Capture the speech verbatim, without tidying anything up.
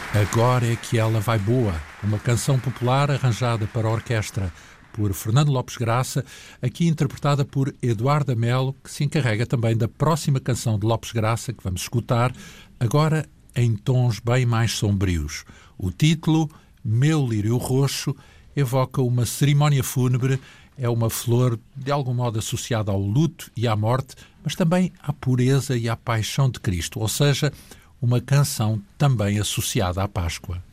Agora é que ela vai boa, uma canção popular arranjada para a orquestra por Fernando Lopes Graça, aqui interpretada por Eduardo Melo, que se encarrega também da próxima canção de Lopes Graça, que vamos escutar, agora em tons bem mais sombrios. O título, Meu Lírio Roxo, evoca uma cerimónia fúnebre, é uma flor de algum modo associada ao luto e à morte, mas também à pureza e à paixão de Cristo, ou seja, uma canção também associada à Páscoa.